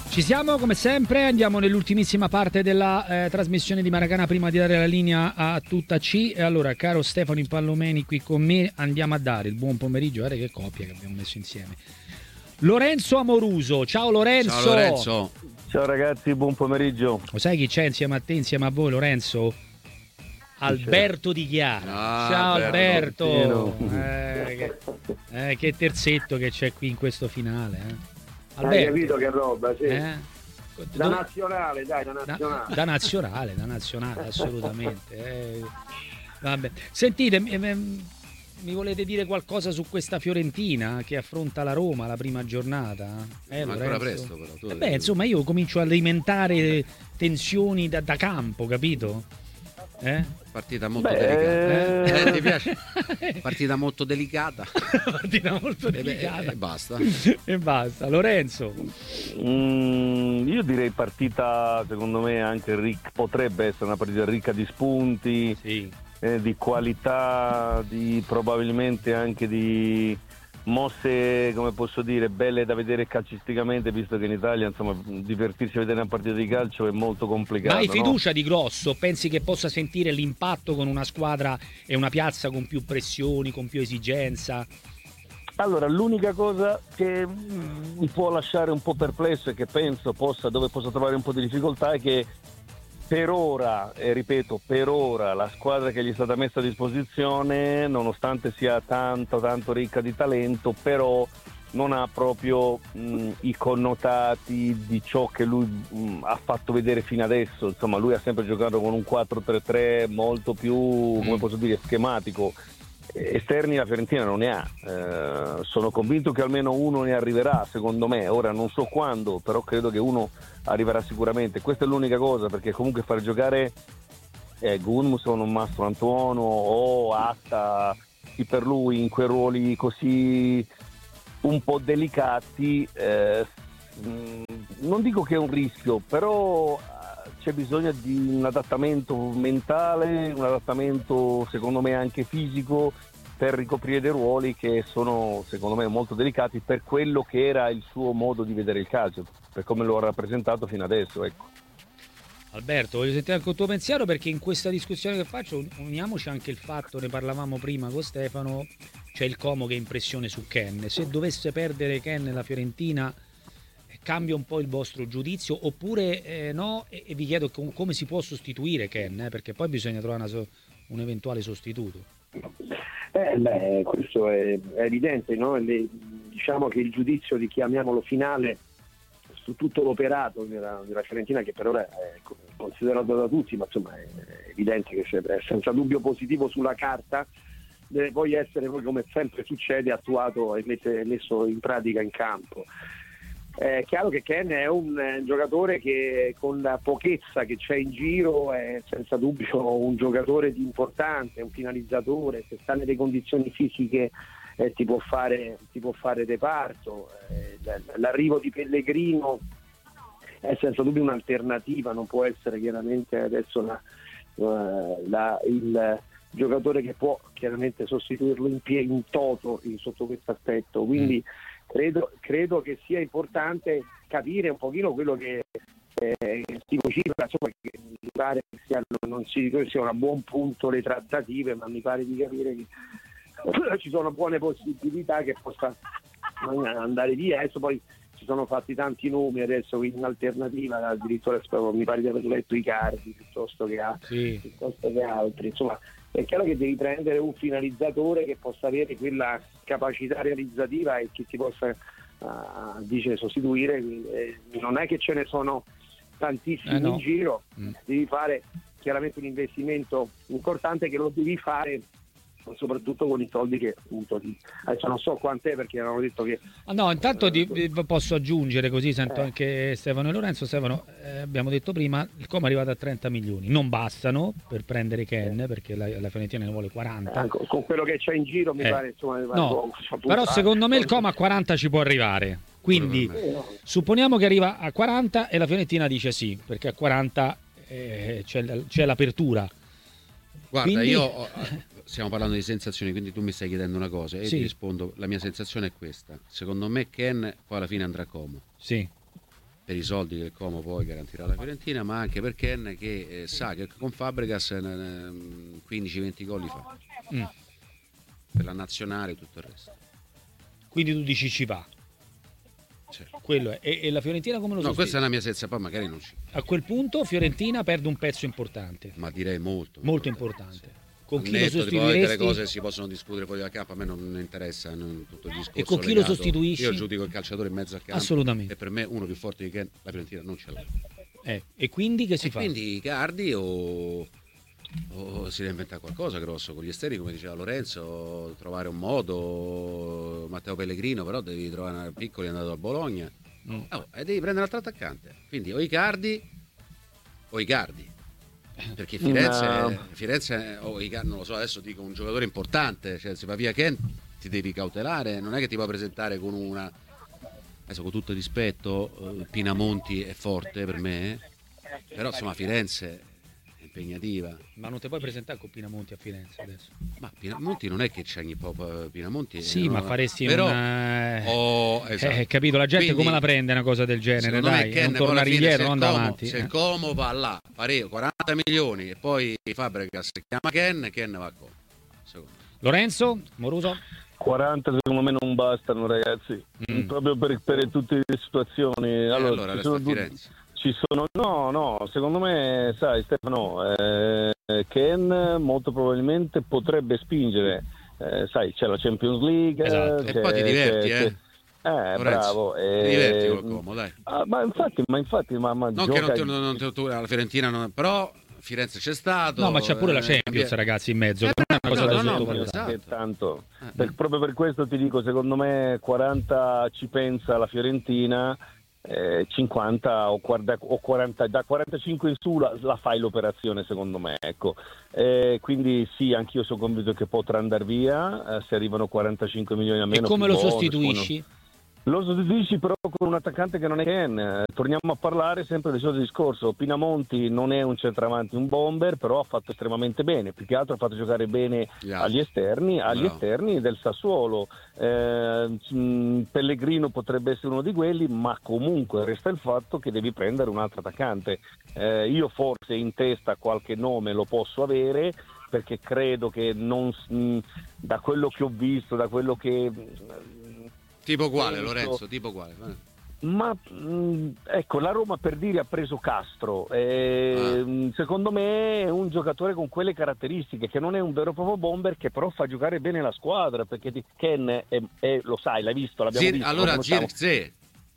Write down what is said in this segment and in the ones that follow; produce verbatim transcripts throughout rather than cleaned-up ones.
Ci siamo come sempre, andiamo nell'ultimissima parte della eh, trasmissione di Maracana prima di dare la linea a tutta C. E allora, caro Stefano Impallomeni qui con me, andiamo a dare il buon pomeriggio. Guarda che coppia che abbiamo messo insieme. Lorenzo Amoruso, ciao Lorenzo. Ciao Lorenzo. Ciao ragazzi, buon pomeriggio. Lo sai chi c'è insieme a te, insieme a voi Lorenzo? Alberto Di Chiara. Ah, ciao Alberto. Alberto. Eh, che, eh, che terzetto che c'è qui in questo finale. Eh. Hai capito che roba, sì. Eh? Da nazionale, dai, da nazionale. Da, da nazionale, da nazionale, assolutamente. Eh, vabbè. Sentite, mi, mi volete dire qualcosa su questa Fiorentina che affronta la Roma la prima giornata? Eh, Ma ancora presto però. Tu Beh, insomma, io comincio a alimentare tensioni da, da campo, capito? Eh? Partita molto Beh, delicata. eh... Eh, ti piace? Partita molto delicata. Partita molto E, delicata. e basta. E basta. Lorenzo. Mm, io direi partita, secondo me, anche ricca, potrebbe essere una partita ricca di spunti, Sì. eh, di qualità, di probabilmente anche di mosse, come posso dire, belle da vedere calcisticamente, visto che in Italia, insomma, divertirsi a vedere una partita di calcio è molto complicato. Ma hai no? fiducia di Grosso? Pensi che possa sentire l'impatto con una squadra e una piazza con più pressioni, con più esigenza? Allora, l'unica cosa che mm, mi può lasciare un po' perplesso e che penso possa, dove possa trovare un po' di difficoltà è che per ora, e ripeto, per ora la squadra che gli è stata messa a disposizione, nonostante sia tanto tanto ricca di talento, però non ha proprio mh, i connotati di ciò che lui mh, ha fatto vedere fino adesso. Insomma, lui ha sempre giocato con un quattro tre tre molto più, come posso dire, schematico. Esterni la Fiorentina non ne ha, eh, sono convinto che almeno uno ne arriverà, secondo me. Ora non so quando, però credo che uno arriverà sicuramente. Questa è l'unica cosa, perché comunque far giocare eh, Gudmundsson o Mastro Antuono o Atta, chi per lui in quei ruoli così un po' delicati, eh, non dico che è un rischio, però c'è bisogno di un adattamento mentale, un adattamento secondo me anche fisico per ricoprire dei ruoli che sono secondo me molto delicati per quello che era il suo modo di vedere il calcio, per come lo ha rappresentato fino adesso, ecco. Alberto, voglio sentire anche il tuo pensiero, perché in questa discussione che faccio uniamoci anche il fatto, ne parlavamo prima con Stefano, c'è il Como che è impressione su Ken. Se dovesse perdere Ken nella Fiorentina, cambia un po' il vostro giudizio oppure eh, no? E, e vi chiedo com- come si può sostituire Ken, eh? Perché poi bisogna trovare una so- un eventuale sostituto. Eh, beh, questo è, è evidente, no? Le, diciamo che il giudizio di, chiamiamolo, finale su tutto l'operato della, della Fiorentina, che per ora è considerato da tutti, ma insomma è evidente che è senza dubbio positivo sulla carta, deve poi essere, poi come sempre succede, attuato e mette, messo in pratica in campo. È chiaro che Ken è un eh, giocatore che con la pochezza che c'è in giro è senza dubbio un giocatore di importante, un finalizzatore, se sta nelle condizioni fisiche eh, ti può fare ti può fare reparto. Eh, l'arrivo di Pellegrino è senza dubbio un'alternativa, non può essere chiaramente adesso la, la, il giocatore che può chiaramente sostituirlo in, pie, in toto in, sotto questo aspetto, quindi mm. Credo, credo che sia importante capire un pochino quello che eh, si vocifera, insomma, che mi pare che sia, non si siano a buon punto le trattative, ma mi pare di capire che ci sono buone possibilità che possa andare via. Adesso poi si sono fatti tanti nomi adesso in alternativa, addirittura mi pare di aver letto Icardi piuttosto che, a, sì. piuttosto che altri, insomma. È chiaro che devi prendere un finalizzatore che possa avere quella capacità realizzativa e che ti possa uh, dice, sostituire. Eh, non è che ce ne sono tantissimi eh no. in giro, mm. devi fare chiaramente un investimento importante che lo devi fare soprattutto con i soldi che appunto ti... adesso non so quant'è, perché hanno detto che ah, no intanto di, di, posso aggiungere, così sento eh. anche Stefano e Lorenzo. Stefano, eh, abbiamo detto prima, il Como è arrivato a trenta milioni, non bastano per prendere Ken, eh. perché la, la Fiorentina ne vuole quaranta, eh, con, con quello che c'è in giro mi eh. pare insomma, no, però secondo me il Como a quaranta ci può arrivare, quindi eh, no. supponiamo che arriva a quaranta e la Fiorentina dice sì, perché a quaranta eh, c'è, c'è l'apertura. Guarda, quindi... io ho... stiamo parlando di sensazioni, quindi tu mi stai chiedendo una cosa e io sì. ti rispondo, la mia sensazione è questa: secondo me Ken poi alla fine andrà a Como. Sì. per i soldi che il Como poi garantirà alla Fiorentina, ma anche per Ken che eh, sa che con Fabregas eh, quindici venti gol li fa Mm. per la nazionale e tutto il resto. Quindi tu dici ci va. Certo. Quello è. E, e la Fiorentina come lo No, sostiene? questa è una mia senza, poi magari non ci. A quel punto Fiorentina perde un pezzo importante, Ma direi molto. molto importante. Con Al chi lo netto di poi sostituiresti? delle cose che si possono discutere fuori dal campo, a me non interessa non tutto il discorso. E con chi lo legato. sostituisci? Io giudico il calciatore in mezzo al campo. Assolutamente. E per me uno più forte di Ken, la Fiorentina non ce l'ha. Eh, e quindi che si E fa? quindi Cardi o, o si deve inventare qualcosa grosso con gli esterni, come diceva Lorenzo, trovare un modo. Matteo Pellegrino, però devi trovare una piccoli, è andato a Bologna. Mm. Oh, e devi prendere un altro attaccante. Quindi o Icardi o Icardi. Perché Firenze, No. Firenze o Icardi, non lo so, adesso dico un giocatore importante, cioè se va via Ken ti devi cautelare, non è che ti puoi presentare con una. Adesso con tutto il rispetto, eh, Pinamonti è forte per me, però insomma Firenze è impegnativa. Ma non ti puoi presentare con Pinamonti a Firenze adesso? Ma Pinamonti non è che c'è ogni po' Pinamonti. Sì, no, ma faresti però, una... oh, esatto. Eh, capito, la gente Quindi, come la prende una cosa del genere? secondo Dai, me è Ken un poi alla tornare fine, indietro, se non il Como- davanti. Se eh. il Como va là, pareggio, quaranta milioni e poi Fabregas chiama Ken, Ken va a Como. Secondo me. Lorenzo, Moruso? quaranta secondo me non bastano, ragazzi, Mm. proprio per, per tutte le situazioni. Eh, Allora, allora ci resta sono a due- Firenze. ci sono no, no, secondo me, sai Stefano, eh, Ken molto probabilmente potrebbe spingere, eh, sai, c'è la Champions League, Esatto. E c'è- poi ti diverti, c'è- eh. c'è- eh, Lorenzo, bravo. Ti eh, diverti col Como, dai. ah, ma infatti, ma infatti, ma, ma Non gioca- che non ti, non, non ti- tu alla Fiorentina, non, però Firenze c'è stato. No, ma c'è pure la eh, Champions, eh, ragazzi, in mezzo. Eh, che non è una cosa no, da no, no, sottovalutare. esatto. che tanto. Eh, Per- proprio per questo ti dico, secondo me quaranta ci pensa la Fiorentina, eh, cinquanta o, guarda- o quaranta, da quarantacinque in su la, la fai l'operazione, secondo me, ecco. Eh, quindi sì, anch'io sono convinto che potrà andare via, eh, se arrivano quarantacinque milioni a E meno. come più lo bonus, sostituisci? Lo sostituisci però con un attaccante che non è Ken. Eh, Torniamo a parlare sempre del solito discorso. Pinamonti non è un centravanti, un bomber, però ha fatto estremamente bene. Più che altro ha fatto giocare bene Gli altri. agli esterni, agli Bravo. esterni del Sassuolo. Eh, mh, Pellegrino potrebbe essere uno di quelli, ma comunque resta il fatto che devi prendere un altro attaccante. Eh, io forse in testa qualche nome lo posso avere, perché credo che non, mh, da quello che ho visto, da quello che... Tipo quale, Penso- Lorenzo? Tipo quale? Ma mh, ecco, la Roma per dire ha preso Castro. Eh, mh, Secondo me è un giocatore con quelle caratteristiche, che non è un vero e proprio bomber, che però fa giocare bene la squadra, perché di- Ken è, è- lo sai, l'hai visto, l'abbiamo Zir- visto. lo allora conosciamo. Zirkzee.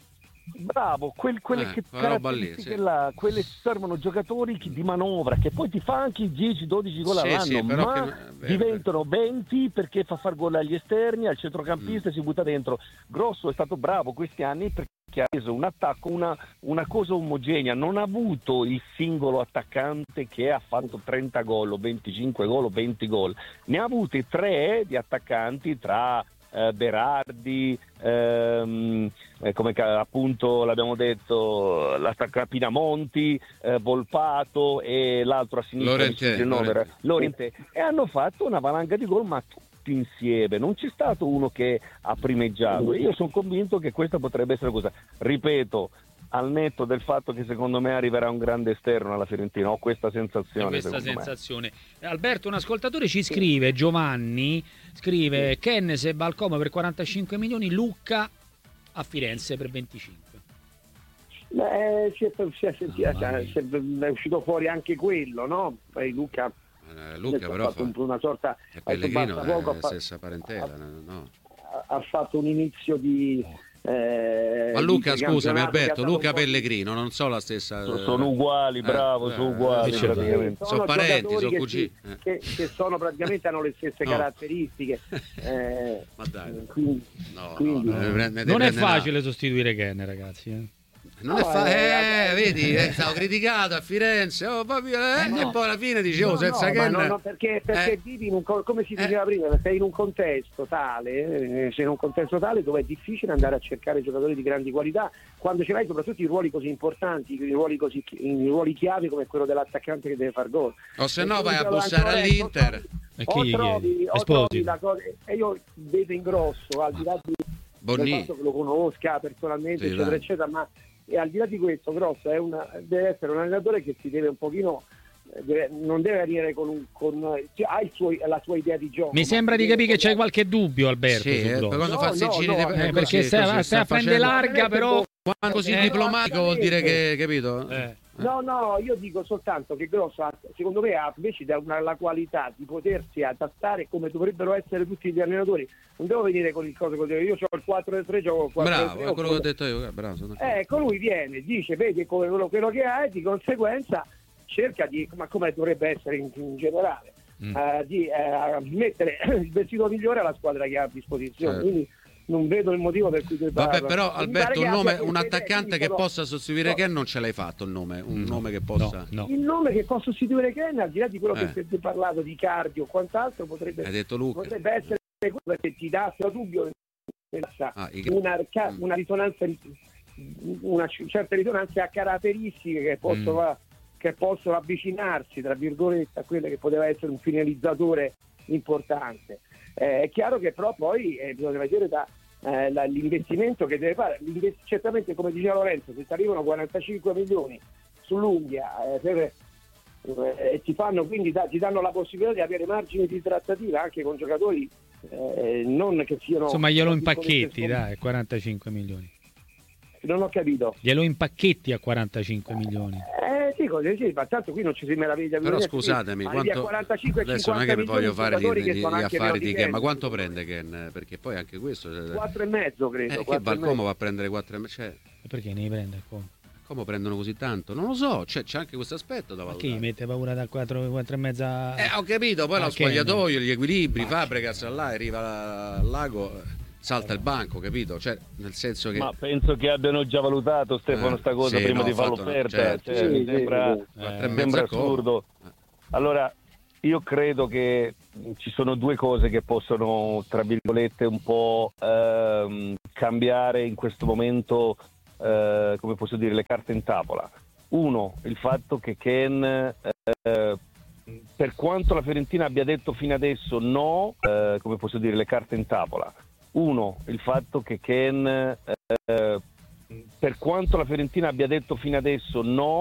Bravo, quel- quelle Eh, che quella roba lì, caratteristiche sì. là, quelle servono giocatori che- di manovra, che poi ti fa anche i dieci dodici gol Sì, all'anno, sì, però ma che- eh, beh, diventano venti perché fa far gol agli esterni, al centrocampista Mm. si butta dentro. Grosso è stato bravo questi anni perché ha reso un attacco, una, una cosa omogenea, non ha avuto il singolo attaccante che ha fatto trenta gol o venticinque gol o venti gol, ne ha avuti tre di attaccanti tra eh, Berardi, ehm, eh, come ca- appunto l'abbiamo detto, l'attacca Pinamonti, eh, Volpato e l'altro a sinistra, Lorente, mi sfugge il nome, Lorente. Lorente, e hanno fatto una valanga di gol, ma tutti insieme, non c'è stato uno che ha primeggiato. Io sono convinto che questa potrebbe essere cosa, ripeto, al netto del fatto che secondo me arriverà un grande esterno alla Fiorentina, ho questa sensazione. questa secondo me. sensazione. Alberto, un ascoltatore ci scrive, Giovanni, scrive Ken se va al Como per quarantacinque milioni, Lucca a Firenze per venticinque. Beh, si è, si è- si è- No, vai. si è- è uscito fuori anche quello, no? Poi Luca, Eh, Luca adesso però ha fatto fa... un- una sorta è ha Pellegrino, fatto poco, è ha fa- stessa parentela, no? ha- ha fatto un inizio di eh, Ma Luca, di scusami campionato che ha Alberto, dato Luca un po' di- Pellegrino, non so la stessa... So- Sono uguali, Eh, bravo, eh, sono uguali che c'è da- praticamente. Sono parenti, giocatori sono che cugini. si- Che, che sono praticamente hanno le stesse No. caratteristiche. Eh, Ma dai. quindi, No, quindi- no, deve prendere- Non è deve prendere- facile sostituire Ken, ragazzi. eh. Non è No, fa- eh, eh, vedi, è stato criticato a Firenze, oh, poi, eh, Eh, no. e poi alla fine dicevo No, senza no, ma Ken... no, no, perché, perché eh, vivi in un, co- come si eh. diceva prima, sei in un contesto tale, eh, sei in un contesto tale dove è difficile andare a cercare giocatori di grandi qualità quando ce l'hai soprattutto in ruoli così importanti, in ruoli, così, in ruoli chiave come quello dell'attaccante che deve far gol. o se E no come vai a diceva bussare anche all'Inter. Lorenzo, E o chi gli trovi, chiedi? o Esposito. trovi la cosa, e io vedo in grosso, al di là di, del Bonni, fatto che lo conosca personalmente, Sì, eccetera, dai. eccetera, ma e al di là di questo Grosso è una, deve essere un allenatore che si deve un pochino deve, non deve venire con, un, con cioè, ha il suo, la sua idea di gioco. Mi sembra di capire che c'hai qualche dubbio, Alberto, sì, su eh, Grosso. quando No, fa no, Sencini no, deve- eh, Eh, perché stai, così, stai a sta prendere facendo- larga, però quando così Eh, diplomatico vuol dire che, capito? eh. No, no, io dico soltanto che Grosso ha, secondo me ha invece da una, la qualità di potersi adattare come dovrebbero essere tutti gli allenatori. Non devo venire con il coso così, io ho il quattro tre tre, gioco il quattro tre tre. Bravo, è quello che ho detto io, eh, bravo, sono d'accordo. Ecco, lui viene, dice, vede come quello, quello che ha e di conseguenza cerca di, ma come dovrebbe essere in, in generale, Mm. eh, di eh, mettere il vestito migliore alla squadra che ha a disposizione. Certo. Quindi non vedo il motivo per cui debba... Vabbè, però mi pare Alberto, un che nome, abbia un queste idee, attaccante quindi che sono- possa sostituire no. Ken non ce l'hai fatto il nome, un No, nome che possa... no, no. Il nome che può sostituire Ken, al di là di quello Eh. che si è parlato di cardio o quant'altro, potrebbe, Hai detto Luca. potrebbe essere quello perché ti dà sto dubbio Ah, i- una, ca- Mm. una risonanza, una c- certe risonanze a caratteristiche che possono, che possono avvicinarsi, tra virgolette, a quelle che poteva essere un finalizzatore importante. Eh, è chiaro che però poi eh, bisogna vedere da, eh, la- l'investimento che deve fare. L'invest- certamente, come diceva Lorenzo, se ti arrivano quarantacinque milioni sull'unghia eh, per, eh, e ti fanno quindi da- ti danno la possibilità di avere margini di trattativa anche con giocatori eh, non che siano... Insomma, glielo tra impacchetti, virgolette, dai, quarantacinque milioni. non ho capito. Glielo impacchetti a quarantacinque milioni. Eh sì, così sì, ma tanto qui non ci si meraviglia. Però Qui scusatemi, arrivi a quanto... quarantacinque adesso non è cinquanta che vi voglio milioni fare giocatori gli, che sono gli anche affari meno di Ken, ma difesi. quanto prende Ken? Perché poi anche questo... quattro e mezzo credo. Eh, che quattro e Valcomo mezzo. va a prendere quattro e mezzo? Cioè, E perché ne prende come? come prendono così tanto? Non lo so, c'è, c'è anche questo aspetto da Ma valutare. chi mette paura da quattro, quattro e mezza? Eh, ho capito, poi a lo Ken? spogliatoio, gli equilibri, Fabregas là, arriva al lago, eh, salta il banco, capito? Cioè, nel senso che... Ma penso che abbiano già valutato, Stefano, Eh, sta cosa sì, prima no, di fare fatto una- l'offerta. certo, Cioè, sì, mi sì, sembra, sì, quattro e Eh, mezzo sembra è comodo. assurdo. Allora, io credo che ci sono due cose che possono, tra virgolette, un po' ehm, cambiare in questo momento, eh, come posso dire, le carte in tavola. Uno, il fatto che Ken, eh, per quanto la Fiorentina abbia detto fino adesso no, eh, come posso dire, le carte in tavola. Uno, il fatto che Ken, eh, per quanto la Fiorentina abbia detto fino adesso no,